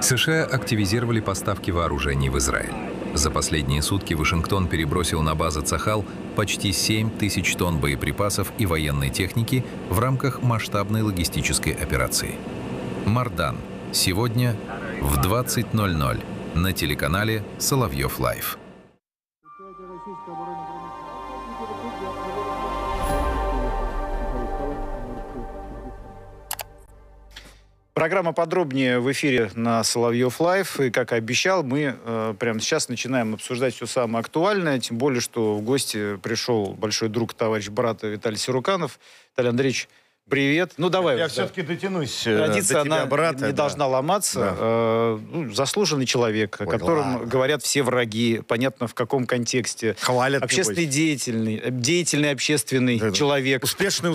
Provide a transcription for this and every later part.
США активизировали поставки вооружений в Израиль. За последние сутки Вашингтон перебросил на базы Цахал почти 7 тысяч тонн боеприпасов и военной техники в рамках масштабной логистической операции. Мардан. Сегодня в 20:00 на телеканале Соловьев Лайв. Программа подробнее в эфире на Соловьев Лайв. И, как и обещал, мы прямо сейчас начинаем обсуждать все самое актуальное. Тем более, что в гости пришел большой друг, товарищ брата Виталий Сируканов. Виталий Андреевич, привет. Ну, давай. Я все-таки дотянусь Традиция, до тебя, она брата. не должна ломаться. Да. Заслуженный человек, о котором ладно. говорят все враги. Понятно, в каком контексте. Хвалят, Общественный деятельный общественный человек. Успешный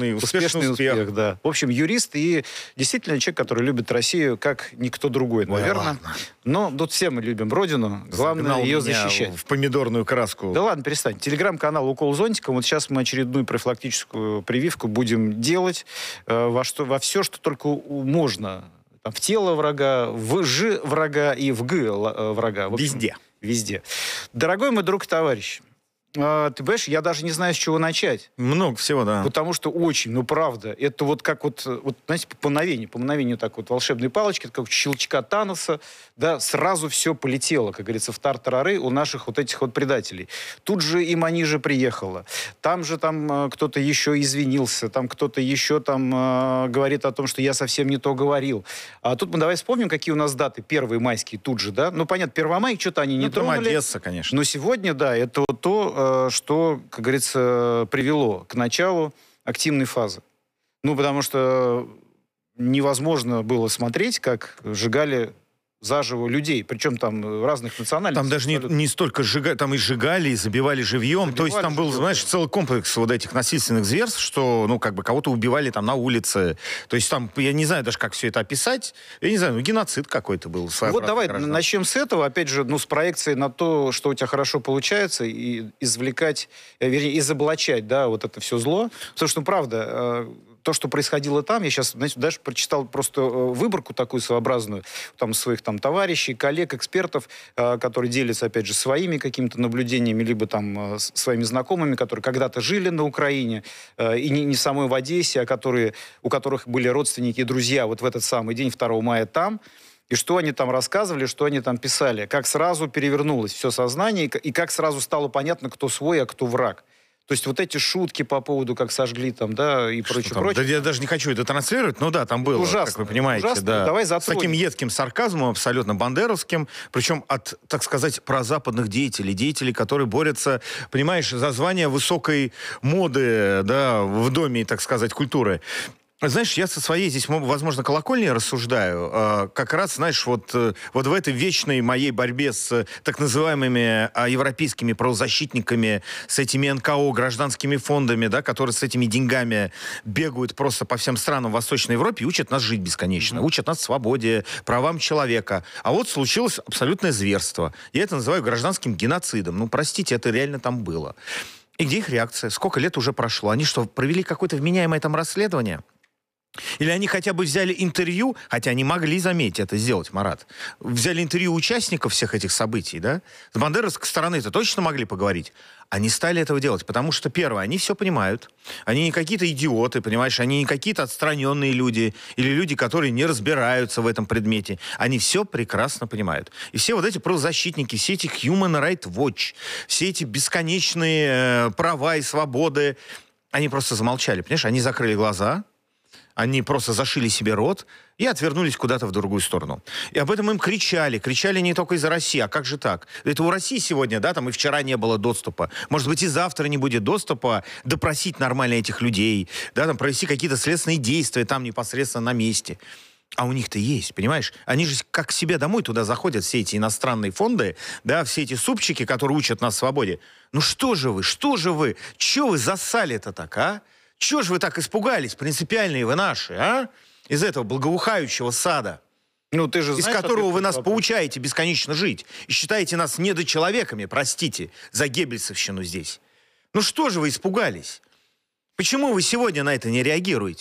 успех, да. В общем, юрист и действительно человек, который любит Россию, как никто другой, наверное. Но тут все мы любим Родину. Главное ее защищать. В помидорную краску. Да ладно, перестань. Телеграм-канал «Укол зонтиком». Вот сейчас мы очередную профилактическую прививку будем делать во все, что только можно. Там, в тело врага, в ж врага и в г врага. В общем, везде. Дорогой мой друг и товарищ, ты понимаешь, я даже не знаю, с чего начать. Много всего, да. Потому что очень, правда, это вот как знаете, по мгновению так вот волшебной палочки, как щелчка Таноса, да, сразу все полетело, как говорится, в тартарары у наших вот этих вот предателей. Тут же и Манижа приехала. Там же кто-то еще извинился, там кто-то еще говорит о том, что я совсем не то говорил. А тут мы давай вспомним, какие у нас даты. Первые майские тут же, да? Ну, понятно, Первомай, что-то они не тронули. Одесса, конечно. Но сегодня, да, это вот то, что, как говорится, привело к началу активной фазы. Потому что невозможно было смотреть, как сжигали заживо людей, причем там разных национальностей. Там даже не столько сжигали, там и сжигали, и забивали живьем. То есть там был, знаешь, целый комплекс вот этих насильственных зверств, что, кого-то убивали там на улице. То есть там, я не знаю даже, как все это описать. Я не знаю, геноцид какой-то был. Вот давай начнем с этого, опять же, с проекцией на то, что у тебя хорошо получается, и изоблачать, да, вот это все зло. Потому что, правда, то, что происходило там, я сейчас, знаете, даже прочитал просто выборку такую своеобразную, своих товарищей, коллег, экспертов, которые делятся, опять же, своими какими-то наблюдениями, либо своими знакомыми, которые когда-то жили на Украине, и не самой в Одессе, у которых были родственники и друзья вот в этот самый день, 2 мая там. И что они там рассказывали, что они там писали, как сразу перевернулось все сознание, и как сразу стало понятно, кто свой, а кто враг. То есть вот эти шутки по поводу, как сожгли там, да, и прочее. Да, я даже не хочу это транслировать, но да, там было, ужасно, как вы понимаете. Ужасно. Да, давай с таким едким сарказмом, абсолютно бандеровским, причем от, так сказать, прозападных деятелей, которые борются, понимаешь, за звание высокой моды, да, в доме, так сказать, культуры. Знаешь, я со своей здесь, возможно, колокольней рассуждаю. Как раз, знаешь, вот в этой вечной моей борьбе с так называемыми европейскими правозащитниками, с этими НКО, гражданскими фондами, да, которые с этими деньгами бегают просто по всем странам в Восточной Европе и учат нас жить бесконечно, учат нас свободе, правам человека. А вот случилось абсолютное зверство. Я это называю гражданским геноцидом. Простите, это реально там было. И где их реакция? Сколько лет уже прошло? Они что, провели какое-то вменяемое там расследование? Или они хотя бы взяли интервью, хотя они могли, заметить, это сделать, Марат. Взяли интервью участников всех этих событий, да? С бандеровской стороны-то точно могли поговорить. Они стали этого делать, потому что, первое, они все понимают. Они не какие-то идиоты, понимаешь? Они не какие-то отстраненные люди или люди, которые не разбираются в этом предмете. Они все прекрасно понимают. И все вот эти правозащитники, все эти Human Rights Watch, все эти бесконечные права и свободы, они просто замолчали, понимаешь? Они закрыли глаза, они просто зашили себе рот и отвернулись куда-то в другую сторону. И об этом им кричали. Кричали не только из-за России. А как же так? Это у России сегодня, да, там и вчера не было доступа. Может быть, и завтра не будет доступа допросить нормально этих людей, да, там провести какие-то следственные действия там непосредственно на месте. А у них-то есть, понимаешь? Они же как к себе домой туда заходят, все эти иностранные фонды, да, все эти супчики, которые учат нас свободе. Что же вы? Чего вы засали-то так, а? Чего же вы так испугались, принципиальные вы наши, а? Из этого благоухающего сада, ты же знаешь, из которого вы нас поучаете бесконечно жить. И считаете нас недочеловеками, простите, за геббельсовщину здесь. Что же вы испугались? Почему вы сегодня на это не реагируете?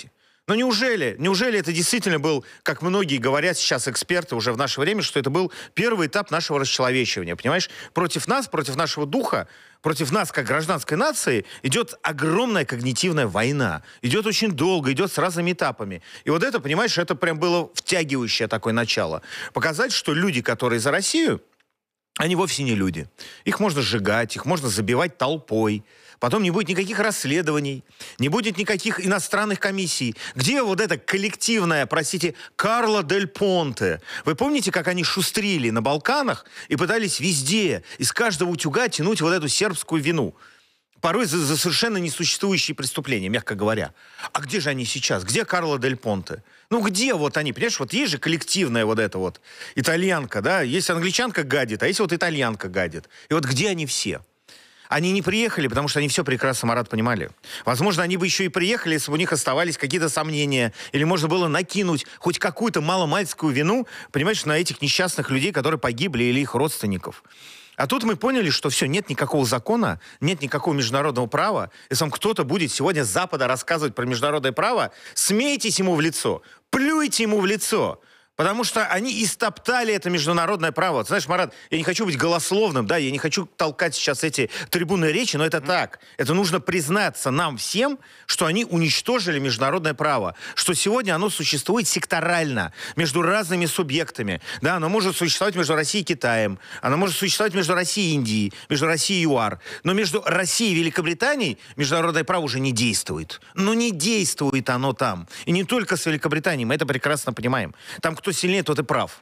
Но неужели это действительно был, как многие говорят сейчас эксперты уже в наше время, что это был первый этап нашего расчеловечивания, понимаешь? Против нас, против нашего духа, против нас, как гражданской нации, идет огромная когнитивная война. Идет очень долго, идет с разными этапами. И вот это, понимаешь, это прям было втягивающее такое начало. Показать, что люди, которые за Россию, они вовсе не люди. Их можно сжигать, их можно забивать толпой. Потом не будет никаких расследований, не будет никаких иностранных комиссий. Где вот это коллективное, простите, Карло Дель Понте? Вы помните, как они шустрили на Балканах и пытались везде из каждого утюга тянуть вот эту сербскую вину? Порой за совершенно несуществующие преступления, мягко говоря. А где же они сейчас? Где Карло Дель Понте? Ну где вот они? Понимаешь, вот есть же коллективная вот эта вот итальянка, да? Есть англичанка гадит, а есть вот итальянка гадит. И вот где они все? Они не приехали, потому что они все прекрасно, Марат, понимали. Возможно, они бы еще и приехали, если бы у них оставались какие-то сомнения, или можно было накинуть хоть какую-то маломальскую вину, понимаешь, на этих несчастных людей, которые погибли, или их родственников. А тут мы поняли, что все, нет никакого закона, нет никакого международного права. Если вам кто-то будет сегодня с Запада рассказывать про международное право, смейтесь ему в лицо, плюйте ему в лицо. Потому что они истоптали это международное право. Ты знаешь, Марат, я не хочу быть голословным, да, я не хочу толкать сейчас эти трибунные речи, но это так. Это нужно признаться нам всем, что они уничтожили международное право. Что сегодня оно существует секторально, между разными субъектами. Да, оно может существовать между Россией и Китаем, оно может существовать между Россией и Индией, между Россией и ЮАР. Но между Россией и Великобританией международное право уже не действует. Но не действует оно там. И не только с Великобританией, мы это прекрасно понимаем. Там кто сильнее, тот и прав.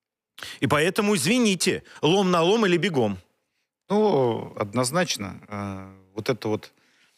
И поэтому, извините, лом на лом или бегом. Ну, однозначно. Вот это вот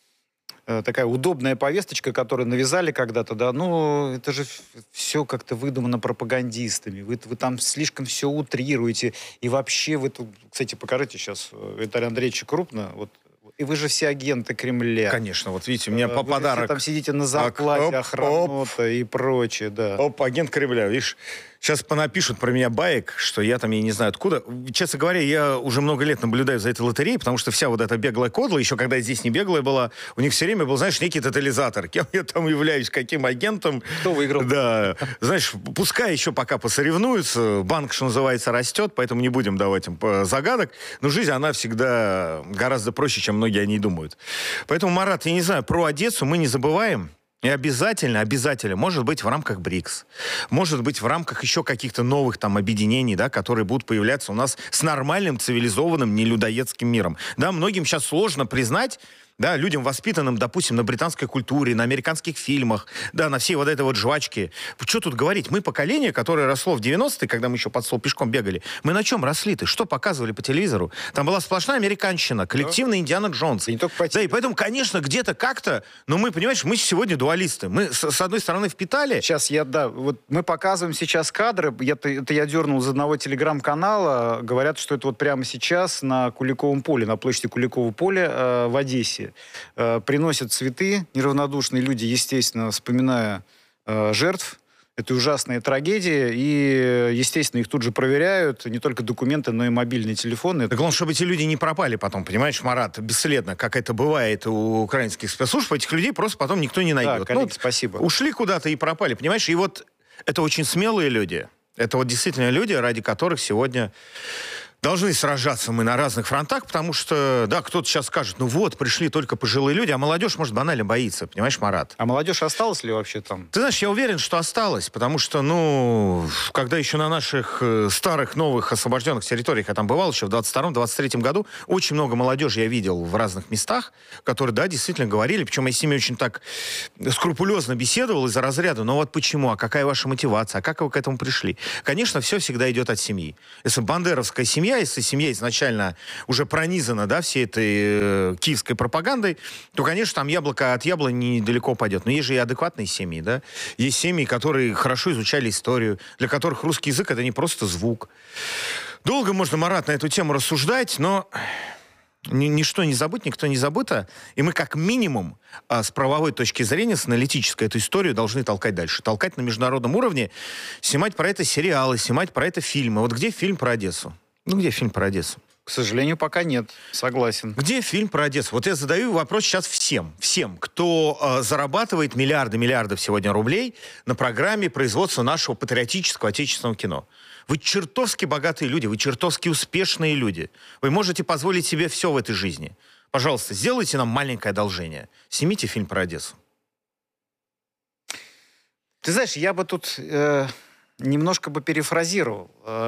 такая удобная повесточка, которую навязали когда-то, да, ну, это же все как-то выдумано пропагандистами. Вы там слишком все утрируете. И вообще вы тут, кстати, покажите сейчас Виталия Андреевича крупно, вот. И вы же все агенты Кремля. Конечно, вот видите, у меня по вы подарок. Вы там сидите на зарплате, охранота и прочее, да. Оп, агент Кремля, видишь. Сейчас понапишут про меня баек, что я там, я не знаю откуда. Честно говоря, я уже много лет наблюдаю за этой лотереей, потому что вся вот эта беглая кодла, еще когда я здесь не беглая была, у них все время был, знаешь, некий тотализатор. Кем я там являюсь, каким агентом. Кто выиграл? Да. Знаешь, пускай еще пока посоревнуются, банк, что называется, растет, поэтому не будем давать им загадок. Но жизнь, она всегда гораздо проще, чем многие о ней думают. Поэтому, Марат, я не знаю, про Одессу мы не забываем. И обязательно, может быть, в рамках БРИКС, может быть, в рамках еще каких-то новых там объединений, да, которые будут появляться у нас с нормальным, цивилизованным, нелюдоедским миром. Да, многим сейчас сложно признать, да, людям, воспитанным, допустим, на британской культуре, на американских фильмах, да, на всей вот этой вот жвачке. Что тут говорить? Мы поколение, которое росло в 90-е, когда мы еще под стол пешком бегали. Мы на чем росли-то? Что показывали по телевизору? Там была сплошная американщина, коллективный Индиана Джонс. И не только по да, и поэтому, конечно, где-то как-то, но мы, понимаешь, мы сегодня дуалисты. Мы, с одной стороны, впитали... Сейчас вот мы показываем сейчас кадры, это я дернул из одного телеграм-канала, говорят, что это вот прямо сейчас на Куликовом поле, на площади Куликового поля в Одессе. Приносят цветы, неравнодушные люди, естественно, вспоминая жертв этой ужасной трагедии, и, естественно, их тут же проверяют, не только документы, но и мобильные телефоны. Так главное, чтобы эти люди не пропали потом, понимаешь, Марат, бесследно, как это бывает у украинских спецслужб, этих людей просто потом никто не найдет. Да, коллеги, спасибо. Ушли куда-то и пропали, понимаешь, и вот это очень смелые люди, это вот действительно люди, ради которых сегодня... Должны сражаться мы на разных фронтах, потому что, да, кто-то сейчас скажет, ну вот, пришли только пожилые люди, а молодежь, может, банально боится, понимаешь, Марат? А молодежь осталась ли вообще там? Ты знаешь, я уверен, что осталось, потому что, ну, когда еще на наших старых, новых освобожденных территориях я там бывал, еще в 22-23 году, очень много молодежи я видел в разных местах, которые, да, действительно говорили, причем я с ними очень так скрупулезно беседовал из-за разряда, ну вот почему, а какая ваша мотивация, а как вы к этому пришли? Конечно, все всегда идет от семьи. Если бандеровская семья, если семья изначально уже пронизана, да, всей этой киевской пропагандой, то, конечно, там яблоко от яблони недалеко пойдет. Но есть же и адекватные семьи, да. Есть семьи, которые хорошо изучали историю, для которых русский язык — это не просто звук. Долго можно, Марат, на эту тему рассуждать, но... Ничто не забыто, никто не забыто. И мы как минимум с правовой точки зрения, с аналитической, эту историю должны толкать дальше. Толкать на международном уровне, снимать про это сериалы, снимать про это фильмы. Вот где фильм про Одессу? Ну, где фильм про Одессу? К сожалению, пока нет. Согласен. Где фильм про Одессу? Вот я задаю вопрос сейчас всем, кто зарабатывает миллиардов сегодня рублей на программе производства нашего патриотического отечественного кино. Вы чертовски богатые люди, вы чертовски успешные люди. Вы можете позволить себе все в этой жизни. Пожалуйста, сделайте нам маленькое одолжение. Снимите фильм про Одессу. Ты знаешь, я бы тут немножко бы перефразировал.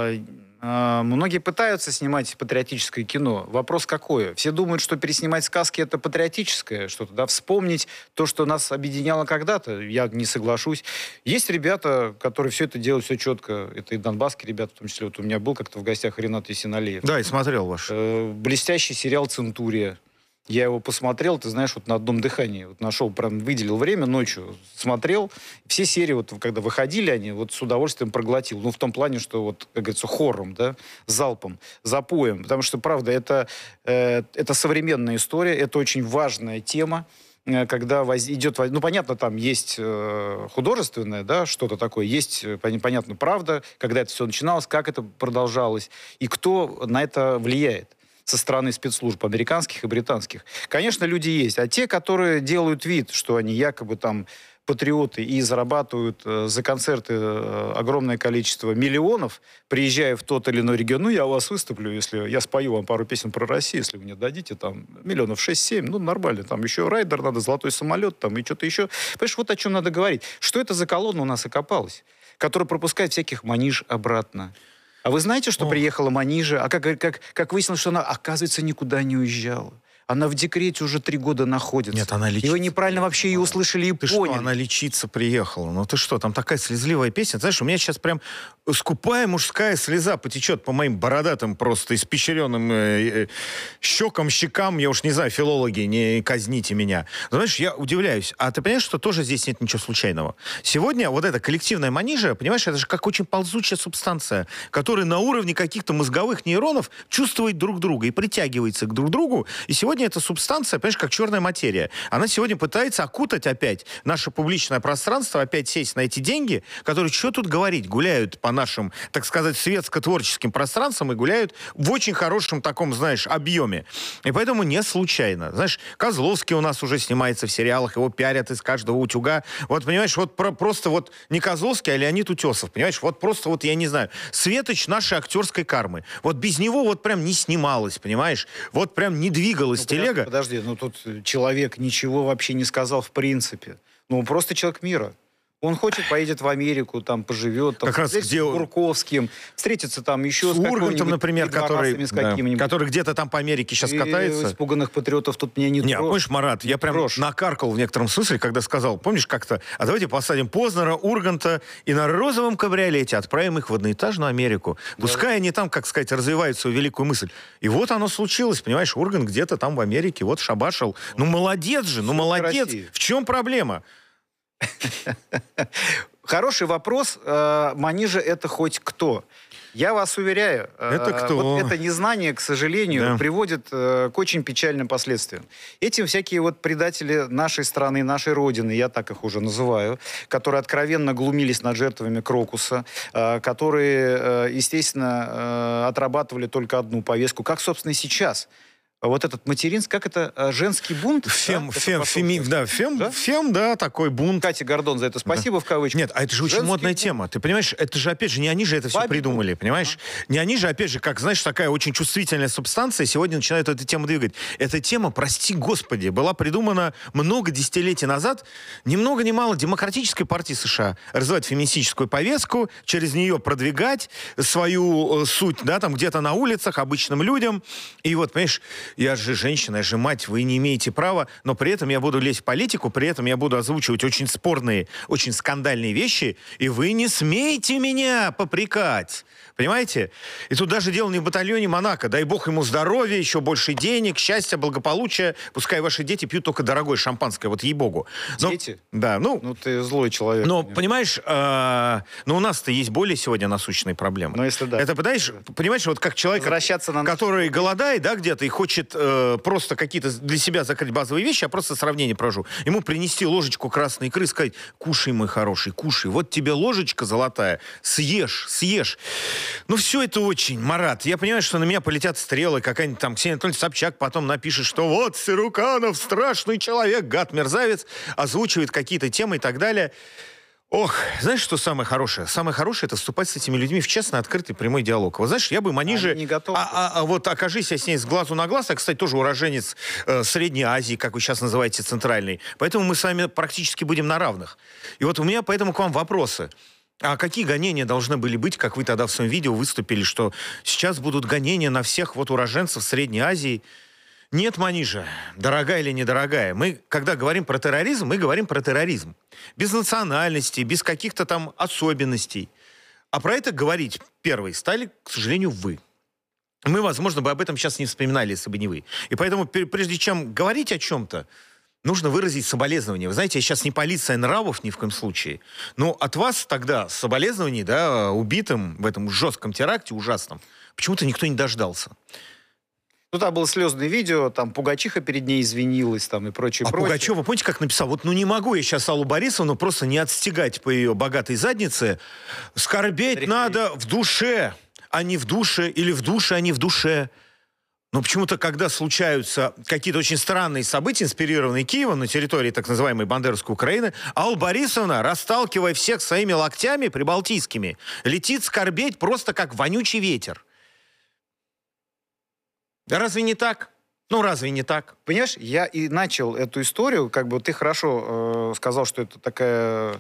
Многие пытаются снимать патриотическое кино. Вопрос какой? Все думают, что переснимать сказки — это патриотическое что-то, да, вспомнить то, что нас объединяло когда-то. Я не соглашусь. Есть ребята, которые все это делают, все четко. Это и донбасские ребята, в том числе. Вот у меня был как-то в гостях Ренат Есеналиев. Да, и смотрел ваш. Блестящий сериал «Центурия». Я его посмотрел, ты знаешь, вот на одном дыхании. Вот нашел, прям выделил время ночью, смотрел. Все серии, вот когда выходили они, вот с удовольствием проглотил. Ну, в том плане, что вот, как говорится, хором, да, залпом, запоем. Потому что, правда, это современная история, это очень важная тема. Когда идет... Ну, понятно, там есть художественное, да, что-то такое, есть, понятно, правда, когда это все начиналось, как это продолжалось, и кто на это влияет со стороны спецслужб американских и британских. Конечно, люди есть. А те, которые делают вид, что они якобы там патриоты и зарабатывают за концерты огромное количество миллионов, приезжая в тот или иной регион, ну, я у вас выступлю, если я спою вам пару песен про Россию, если вы мне дадите, там, миллионов 6-7, ну, нормально, там еще райдер надо, золотой самолет, там, и что-то еще. Понимаешь, вот о чем надо говорить. Что это за колонна у нас окопалась, которая пропускает всяких маниж обратно? А вы знаете, что приехала Манижа? А как выяснилось, что она, оказывается, никуда не уезжала. Она в декрете уже 3 года находится. Нет, она лечится. И вы неправильно вообще ее услышали и ты поняли. Что, она лечиться приехала. Ну ты что, там такая слезливая песня. Знаешь, у меня сейчас прям скупая мужская слеза потечет по моим бородатым просто испещренным щекам. Я уж не знаю, филологи, не казните меня. Но, знаешь, я удивляюсь. А ты понимаешь, что тоже здесь нет ничего случайного? Сегодня вот эта коллективная манижа, понимаешь, это же как очень ползучая субстанция, которая на уровне каких-то мозговых нейронов чувствует друг друга и притягивается к друг другу. И сегодня эта субстанция, понимаешь, как черная материя. Она сегодня пытается окутать опять наше публичное пространство, опять сесть на эти деньги, которые, что тут говорить, гуляют по нашим, так сказать, светско-творческим пространствам и гуляют в очень хорошем таком, знаешь, объеме. И поэтому не случайно. Знаешь, Козловский у нас уже снимается в сериалах, его пиарят из каждого утюга. Вот, понимаешь, вот просто вот не Козловский, а Леонид Утесов, понимаешь, вот просто вот, я не знаю, светоч нашей актерской кармы. Вот без него вот прям не снималось, понимаешь? Вот прям не двигалась телега. Подожди, ну тут человек ничего вообще не сказал в принципе. Ну, он просто человек мира. Он хочет, поедет в Америку, там поживет, там, как раз где... с Бурковским, встретится там еще с Ургантом, например, который где-то там по Америке сейчас катается. Испуганных патриотов тут мне не трожь. Помнишь, Марат, я прям накаркал в некотором смысле, когда сказал, помнишь как-то, а давайте посадим Познера, Урганта и на розовом кабриолете отправим их в одноэтажную Америку. Пускай они там, как сказать, развивают свою великую мысль. И вот оно случилось, понимаешь, Ургант где-то там в Америке, вот шабашил. Ну молодец же, ну молодец. В чем проблема? Хороший вопрос. Манижа — это хоть кто? Я вас уверяю, это кто? Вот это незнание, к сожалению, приводит к очень печальным последствиям. Этим всякие вот предатели нашей страны, нашей Родины, я так их уже называю, которые откровенно глумились над жертвами Крокуса, которые, естественно, отрабатывали только одну повестку, как, собственно, и сейчас. Вот этот материнский, как это, женский бунт? Фем, такой бунт. Кате Гордон за это спасибо в кавычках. Нет, а это же очень модная тема. Ты понимаешь, это же, опять же, не они же это все придумали, понимаешь? Не они же, опять же, как, знаешь, такая очень чувствительная субстанция сегодня начинают эту тему двигать. Эта тема, прости господи, была придумана много десятилетий назад, ни много ни мало Демократической партии США. Развивать феминистическую повестку, через нее продвигать свою суть, да, там где-то на улицах, обычным людям. И вот, понимаешь, я же женщина, я же мать, вы не имеете права, но при этом я буду лезть в политику, при этом я буду озвучивать очень спорные, очень скандальные вещи, и вы не смеете меня попрекать. Понимаете? И тут даже дело не в батальоне Монако. Дай бог ему здоровья, еще больше денег, счастья, благополучия. Пускай ваши дети пьют только дорогое шампанское, вот ей-богу. Дети? Да, ну... Ну, ты злой человек. Но, понимаешь, но у нас-то есть более сегодня насущные проблемы. Ну, если да. Это, понимаешь, вот как человек, который голодает, да, где-то, и хочет хочет просто какие-то для себя закрыть базовые вещи, а просто сравнение провожу. Ему принести ложечку красной икры и сказать: кушай, мой хороший, кушай. Вот тебе ложечка золотая, съешь, съешь. Ну, все это очень, Марат. Я понимаю, что на меня полетят стрелы, какая-нибудь там Ксения Анатольевна Собчак потом напишет, что вот Сируканов страшный человек, гад, мерзавец, озвучивает какие-то темы и так далее. Ох, знаешь, что самое хорошее? Самое хорошее — это вступать с этими людьми в честный, открытый, прямой диалог. Вот знаешь, я бы Маниже... не готов. Вот окажись я с ней с глазу на глаз, я, кстати, тоже уроженец Средней Азии, как вы сейчас называете, центральной. Поэтому мы с вами практически будем на равных. И вот у меня поэтому к вам вопросы. А какие гонения должны были быть, как вы тогда в своем видео выступили, что сейчас будут гонения на всех вот уроженцев Средней Азии? Нет, Манижа, дорогая или недорогая, мы, когда говорим про терроризм, мы говорим про терроризм. Без национальности, без каких-то там особенностей. А про это говорить первой стали, к сожалению, вы. Мы, возможно, бы об этом сейчас не вспоминали, если бы не вы. И поэтому, прежде чем говорить о чем-то, нужно выразить соболезнование. Вы знаете, я сейчас не полиция нравов ни в коем случае, но от вас тогда соболезнований, да, убитым в этом жестком теракте ужасном, почему-то никто не дождался. Ну, там было слезное видео, там Пугачиха перед ней извинилась, там и прочее, прочее. Пугачева, помните, как написал? Вот, ну, не могу я сейчас Аллу Борисовну просто не отстегать по ее богатой заднице. Скорбеть надо в душе, а не в душе, или в душе, а не в душе. Но почему-то, когда случаются какие-то очень странные события, инспирированные Киевом на территории так называемой Бандеровской Украины, Алла Борисовна, расталкивая всех своими локтями прибалтийскими, летит скорбеть просто как вонючий ветер. Да разве не так? Ну, разве не так? Понимаешь, я и начал эту историю, как бы ты хорошо сказал, что это такая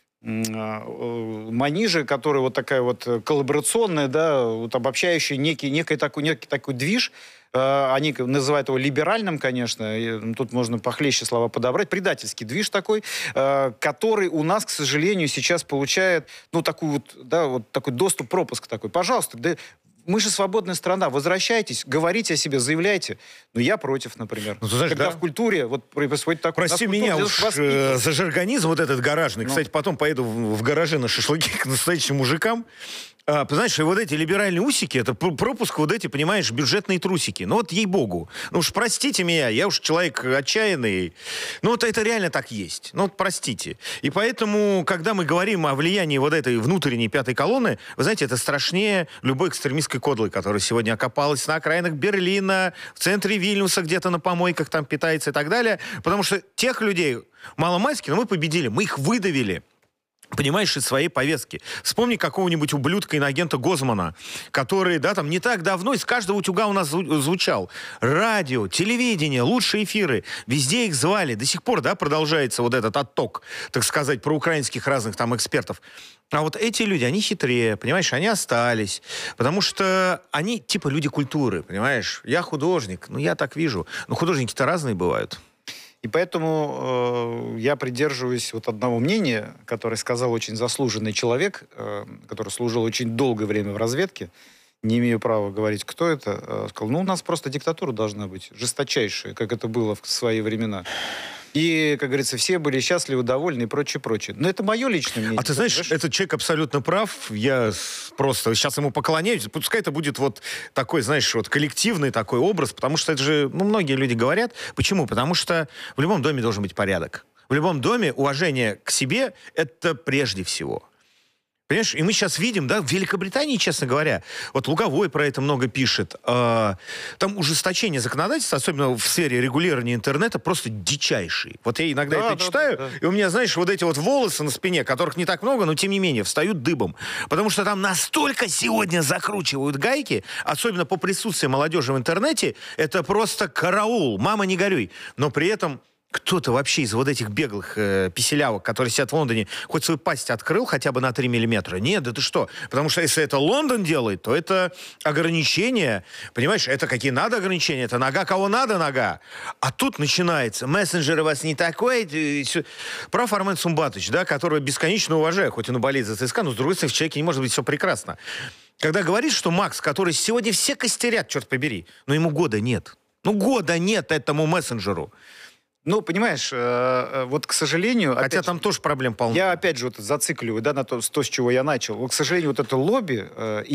Манижа, которая вот такая вот коллаборационная, да, вот обобщающая некий такой движ. Они называют его либеральным, конечно, и тут можно похлеще слова подобрать, предательский движ такой, который у нас, к сожалению, сейчас получает, ну, такую вот, да, вот такой доступ, пропуск такой. Пожалуйста, да, мы же свободная страна, возвращайтесь, говорите о себе, заявляйте. Но я против, например. Ну, знаешь, когда в культуре вот происходит такое... Прости меня уж за жаргонизм вот этот гаражный. Кстати, потом поеду в гараже на шашлыки к настоящим мужикам. Знаешь, вот эти либеральные усики, это пропуск вот эти, понимаешь, бюджетные трусики. Ну вот ей-богу. Ну уж простите меня, я уж человек отчаянный. Ну вот это реально так есть. Ну вот простите. И поэтому, когда мы говорим о влиянии вот этой внутренней пятой колонны, вы знаете, это страшнее любой экстремистской кодлы, которая сегодня окопалась на окраинах Берлина, в центре Вильнюса, где-то на помойках там питается и так далее. Потому что тех людей маломальски, но мы победили, мы их выдавили. Понимаешь, из своей повестки. Вспомни какого-нибудь ублюдка иноагента Гозмана, который, да, там не так давно из каждого утюга у нас звучал. Радио, телевидение, лучшие эфиры. Везде их звали. До сих пор, да, продолжается вот этот отток, так сказать, проукраинских разных там экспертов. А вот эти люди, они хитрее, понимаешь, они остались. Потому что они типа люди культуры, понимаешь. Я художник, ну я так вижу. Но художники-то разные бывают. И поэтому я придерживаюсь вот одного мнения, которое сказал очень заслуженный человек, который служил очень долгое время в разведке. Не имею права говорить, кто это. Сказал, ну, у нас просто диктатура должна быть жесточайшая, как это было в свои времена. И, как говорится, все были счастливы, довольны и прочее, прочее. Но это мое личное мнение. А ты знаешь, этот человек абсолютно прав. Я просто сейчас ему поклоняюсь. Пускай это будет вот такой, знаешь, вот коллективный такой образ, потому что это же, ну, многие люди говорят. Почему? Потому что в любом доме должен быть порядок. В любом доме уважение к себе — это прежде всего. Понимаешь, и мы сейчас видим, да, в Великобритании, честно говоря, вот Луговой про это много пишет, там ужесточение законодательства, особенно в сфере регулирования интернета, просто дичайшие. Вот я иногда это читаю, и у меня, знаешь, вот эти вот волосы на спине, которых не так много, но тем не менее встают дыбом. Потому что там настолько сегодня закручивают гайки, особенно по присутствии молодежи в интернете, это просто караул, мама не горюй. Но при этом... Кто-то вообще из вот этих беглых писелявок, которые сидят в Лондоне, хоть свою пасть открыл хотя бы на 3 миллиметра? Нет, да ты что? Потому что если это Лондон делает, то это ограничения. Понимаешь, это какие надо ограничения? Это нога кого надо нога. А тут начинается. Мессенджер у вас не такой. Прав Армен Сумбатович, да, которого бесконечно уважаю, хоть он и болеет за ЦСКА, но с другой стороны в человеке не может быть все прекрасно. Когда говорит, что Макс, который сегодня все костерят, черт побери, но ему года нет. Ну, года нет этому мессенджеру. Ну, понимаешь, вот, к сожалению... Хотя там тоже проблем полно. Я, опять же, вот зацикливаю, да, на то, с чего я начал. Вот, к сожалению, вот это лобби,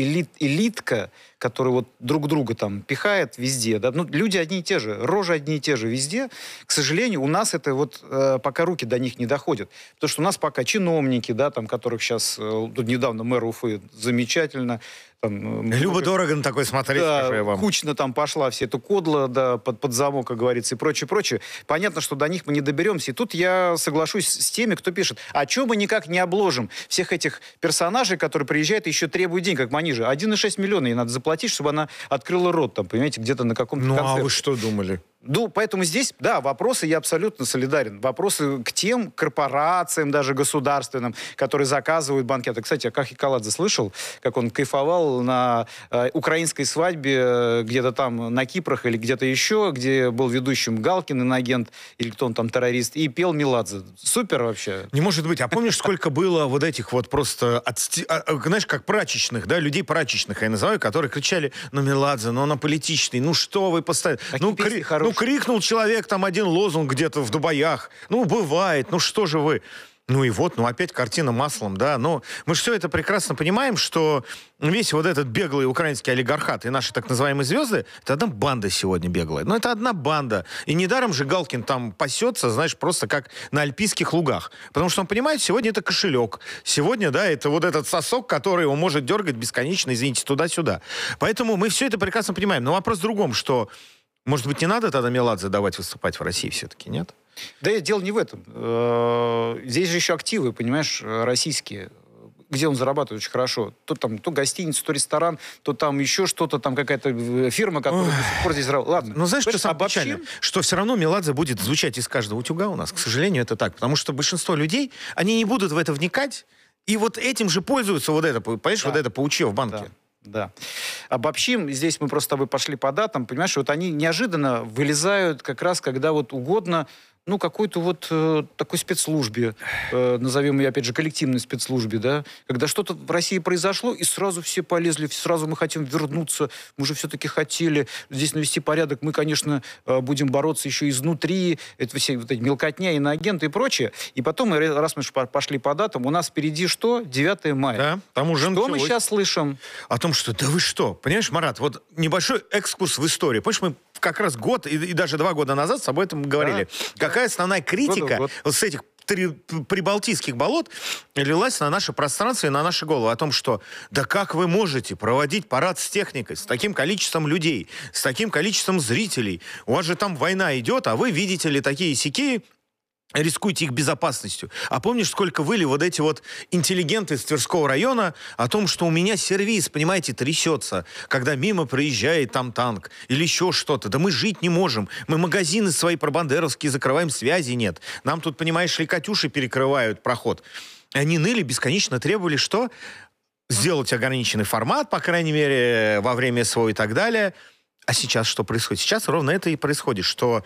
элитка, которая вот друг друга там пихает везде, да, ну, люди одни и те же, рожи одни и те же везде, к сожалению, у нас это вот пока руки до них не доходят. Потому что у нас пока чиновники, да, там, которых сейчас, тут недавно мэр Уфы замечательно, там, Любо-дорого на такой смотреть, да, скажу я вам. кучно там пошла вся эта кодла, да, под замок, как говорится, и прочее, прочее. Понятно, что до них мы не доберемся. И тут я соглашусь с теми, кто пишет, а чего мы никак не обложим всех этих персонажей, которые приезжают и еще требуют денег, как Манижа. 1,6 миллиона ей надо заплатить, чтобы она открыла рот, там, понимаете, где-то на каком-то концерте. А вы что думали? Ну, поэтому здесь, да, вопросы, я абсолютно солидарен. Вопросы к тем корпорациям, даже государственным, которые заказывают банкеты. Кстати, а Кахи Каладзе слышал, как он кайфовал на украинской свадьбе где-то там на Кипрах или где-то еще, где был ведущим Галкин, инагент, или кто он там, террорист, и пел Меладзе. Супер вообще. Не может быть. А помнишь, сколько было вот этих вот просто, знаешь, как прачечных, да, людей прачечных, я называю, которые кричали, ну, Меладзе, ну, он аполитичный, ну, что вы поставили? Ну, крикнул человек там один лозунг где-то в Дубаях. Ну, бывает, ну, что же вы? Ну, и вот, ну, опять картина маслом, да. Но мы же все это прекрасно понимаем, что весь вот этот беглый украинский олигархат и наши так называемые звезды, это одна банда сегодня беглая. Ну, это одна банда. И недаром же Галкин там пасется, знаешь, просто как на альпийских лугах. Потому что он понимает, сегодня это кошелек. Сегодня, да, это вот этот сосок, который он может дергать бесконечно, извините, туда-сюда. Поэтому мы все это прекрасно понимаем. Но вопрос в другом, что, может быть, не надо тогда Меладзе давать выступать в России все-таки, нет? Да, дело не в этом. Здесь же еще активы, понимаешь, российские. Где он зарабатывает очень хорошо. То там, то гостиница, то ресторан, то там еще что-то, там какая-то фирма, которая до сих пор здесь работает. Ладно. Ну, знаешь, что самое печальное? Что все равно Меладзе будет звучать из каждого утюга у нас. К сожалению, это так. Потому что большинство людей, они не будут в это вникать, и вот этим же пользуются вот это, понимаешь, да. Вот это паучье в банке. Да. Да. Обобщим, здесь мы просто с тобой пошли по датам, понимаешь, вот они неожиданно вылезают как раз, когда вот угодно, ну, какой-то вот такой спецслужбе, назовем ее, опять же, коллективной спецслужбе, да, когда что-то в России произошло, и сразу все полезли, сразу мы хотим вернуться, мы же все-таки хотели здесь навести порядок, мы, конечно, будем бороться еще изнутри, это все вот эти мелкотня, иноагенты и прочее, и потом, раз мы пошли по датам, у нас впереди что? 9 мая. Да, там уже что мы сейчас слышим? О том, что, да вы что, понимаешь, Марат, вот небольшой экскурс в историю, помнишь, мы как раз год и даже 2 года назад с об этом говорили. Да. Какая основная критика вот с этих прибалтийских болот лилась на наше пространство и на наши головы. О том, что да как вы можете проводить парад с техникой, с таким количеством людей, с таким количеством зрителей? У вас же там война идет, а вы видите ли такие сякие, рискуйте их безопасностью. А помнишь, сколько выли вот эти вот интеллигенты из Тверского района о том, что у меня сервис, понимаете, трясется, когда мимо проезжает там танк или еще что-то. Да мы жить не можем. Мы магазины свои пробандеровские закрываем, связи нет. Нам тут, понимаешь ли, «Катюши» перекрывают проход. И они ныли, бесконечно требовали, что? Сделать ограниченный формат, по крайней мере, во время СВО и так далее. А сейчас что происходит? Сейчас ровно это и происходит, что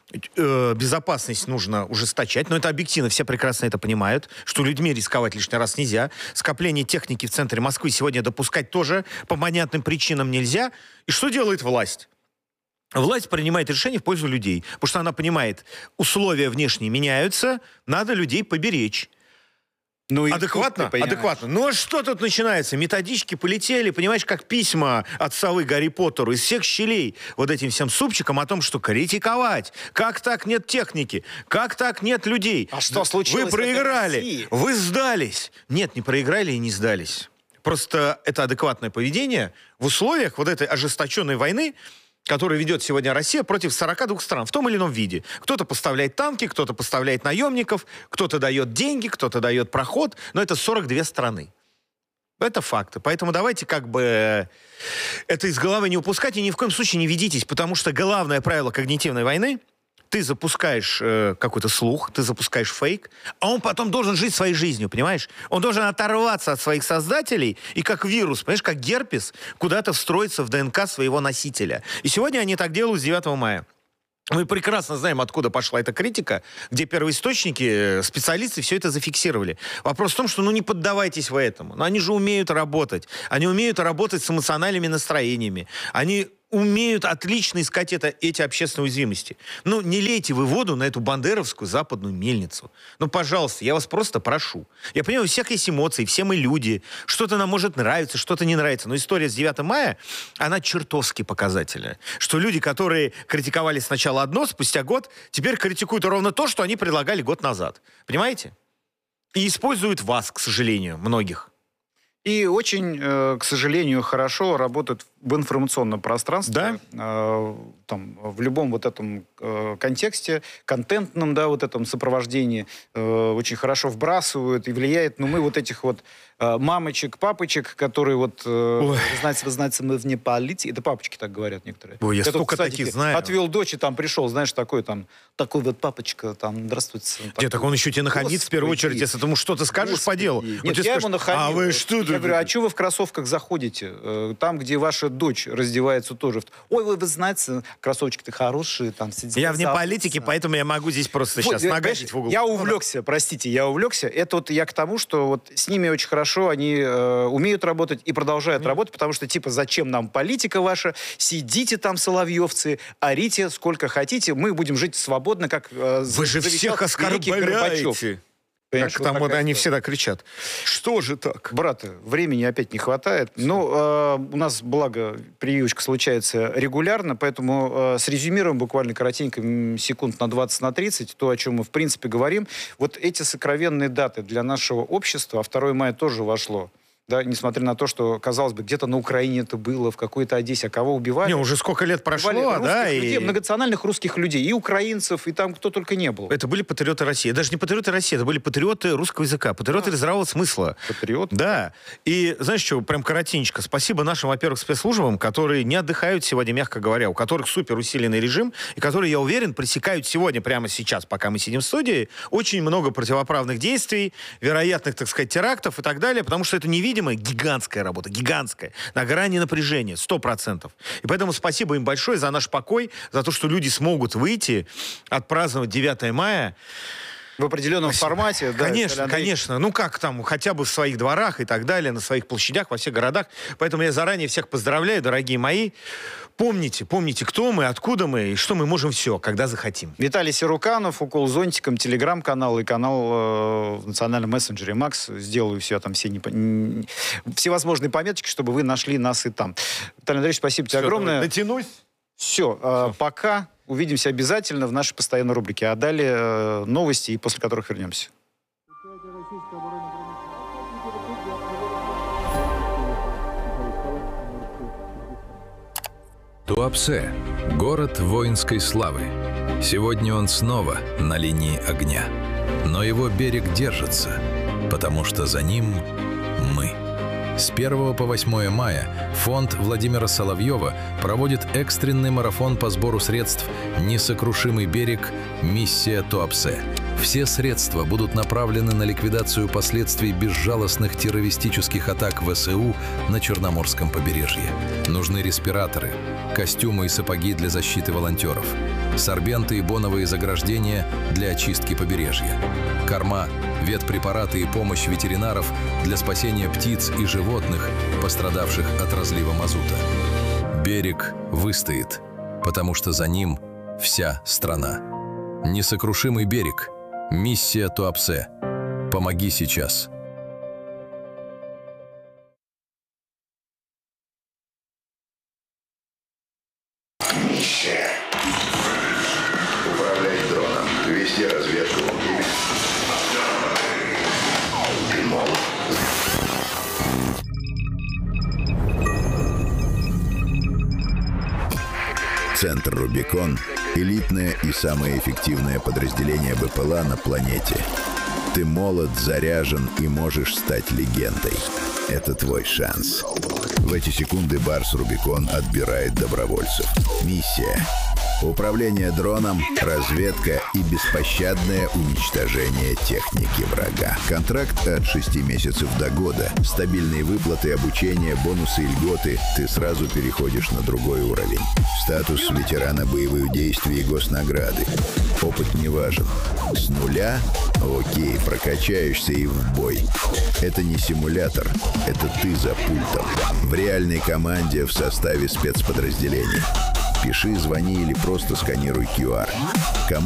безопасность нужно ужесточать, но это объективно, все прекрасно это понимают, что людьми рисковать лишний раз нельзя. Скопление техники в центре Москвы сегодня допускать тоже по понятным причинам нельзя. И что делает власть? Власть принимает решение в пользу людей, потому что она понимает, условия внешние меняются, надо людей поберечь. Ну, адекватно? Адекватно. Ну, а что тут начинается? Методички полетели, понимаешь, как письма от совы Гарри Поттеру из всех щелей вот этим всем супчикам о том, что критиковать. Как так нет техники? Как так нет людей? А что случилось? Вы проиграли, вы сдались. Нет, не проиграли и не сдались. Просто это адекватное поведение в условиях вот этой ожесточенной войны, который ведет сегодня Россия против 42 стран в том или ином виде. Кто-то поставляет танки, кто-то поставляет наемников, кто-то дает деньги, кто-то дает проход, но это 42 страны. Это факты. Поэтому давайте как бы это из головы не упускать и ни в коем случае не ведитесь, потому что главное правило когнитивной войны — ты запускаешь какой-то слух, ты запускаешь фейк, а он потом должен жить своей жизнью, понимаешь? Он должен оторваться от своих создателей и как вирус, понимаешь, как герпес, куда-то встроиться в ДНК своего носителя. И сегодня они так делают с 9 мая. Мы прекрасно знаем, откуда пошла эта критика, где первоисточники, специалисты все это зафиксировали. Вопрос в том, что ну не поддавайтесь вы этому. Но они же умеют работать. Они умеют работать с эмоциональными настроениями. Они умеют отлично искать эти общественные уязвимости. Ну, не лейте вы воду на эту бандеровскую западную мельницу. Ну, пожалуйста, я вас просто прошу. Я понимаю, у всех есть эмоции, все мы люди. Что-то нам может нравиться, что-то не нравится. Но история с 9 мая, она чертовски показательная. Что люди, которые критиковали сначала одно, спустя год, теперь критикуют ровно то, что они предлагали год назад. Понимаете? И используют вас, к сожалению, многих. И очень, к сожалению, хорошо работают в информационном пространстве. Да? Там, в любом вот этом контексте, контентном, да, вот этом сопровождении очень хорошо вбрасывают и влияет. Но мы вот этих вот мамочек, папочек, которые вот, вы знаете, мы вне политики. Это папочки так говорят некоторые. Ой, я это столько кстати, таких знаю. Отвел дочь, и там пришел, знаешь, такой вот папочка, там, здравствуйте. Нет, так он еще тебе нахамит в первую очередь, если ты ему что-то скажешь по делу. Нет, я ему нахамил. А вы что? Я говорю, а что вы в кроссовках заходите? Там, где ваша дочь раздевается тоже. Ой, вы знаете, кроссовочки-то хорошие, там сидят. Я вне политики, поэтому я могу здесь просто сейчас нагадить в угол. Я увлекся, простите, я увлекся. Это вот я к тому, что вот с ними очень хорошо, они умеют работать и продолжают работать, потому что, типа, зачем нам политика ваша? Сидите там, соловьевцы, орите сколько хотите, мы будем жить свободно, как вы же всех оскорбляете. Как там вот они всегда кричат. Что же так? Брат, времени опять не хватает. Но у нас, благо, прививочка случается регулярно, поэтому срезюмируем буквально коротенько, секунд на 20, на 30, то, о чем мы, в принципе, говорим. Вот эти сокровенные даты для нашего общества, а 2 мая тоже вошло. Да, несмотря на то, что, казалось бы, где-то на Украине это было, в какой-то Одессе, а кого убивали? Не, уже сколько лет прошло, да? Людей, многонациональных русских людей, и украинцев, и там кто только не был. Это были патриоты России. Даже не патриоты России, это были патриоты русского языка, патриоты здравого смысла. Патриоты? Да. И знаешь что, прям коротенько. Спасибо нашим, во-первых, спецслужбам, которые не отдыхают сегодня, мягко говоря, у которых супер усиленный режим, и которые, я уверен, пресекают сегодня, прямо сейчас, пока мы сидим в студии, очень много противоправных действий, вероятных, так сказать, терактов и так далее, потому что это невидимая, гигантская работа, гигантская, на грани напряжения, 100%. И поэтому спасибо им большое за наш покой, за то, что люди смогут выйти, отпраздновать 9 мая. В определенном формате. Конечно, да, конечно. Ну как там, хотя бы в своих дворах и так далее, на своих площадях, во всех городах. Поэтому я заранее всех поздравляю, дорогие мои. Помните, кто мы, откуда мы и что мы можем все, когда захотим. Виталий Сируканов, «Укол зонтиком», телеграм-канал и канал в национальном мессенджере Макс. Сделаю все там, всевозможные пометочки, чтобы вы нашли нас и там. Виталий Андреевич, спасибо тебе огромное. Дотянусь. Все, пока. Увидимся обязательно в нашей постоянной рубрике. А далее новости, и после которых вернемся. Туапсе – город воинской славы. Сегодня он снова на линии огня. Но его берег держится, потому что за ним мы. С 1 по 8 мая фонд Владимира Соловьева проводит экстренный марафон по сбору средств «Несокрушимый берег. Миссия Туапсе». Все средства будут направлены на ликвидацию последствий безжалостных террористических атак ВСУ на Черноморском побережье. Нужны респираторы, костюмы и сапоги для защиты волонтеров, сорбенты и боновые заграждения для очистки побережья, корма, ветпрепараты и помощь ветеринаров для спасения птиц и животных, пострадавших от разлива мазута. Берег выстоит, потому что за ним вся страна. Несокрушимый берег. Миссия Туапсе. Помоги сейчас. Миссия. Управлять дроном. Вести разведку. Ты молод. Центр «Рубикон» — элитное и самое эффективное подразделение БПЛА на планете. Ты молод, заряжен и можешь стать легендой. Это твой шанс. В эти секунды Барс «Рубикон» отбирает добровольцев. Миссия. Управление дроном, разведка и беспощадное уничтожение техники врага. Контракт от 6 месяцев до года, стабильные выплаты, обучение, бонусы и льготы. Ты сразу переходишь на другой уровень. Статус ветерана боевых действий и госнаграды. Опыт не важен. С нуля? Окей, прокачаешься и в бой. Это не симулятор, это ты за пультом. В реальной команде в составе спецподразделений. Пиши, звони или просто сканируй QR.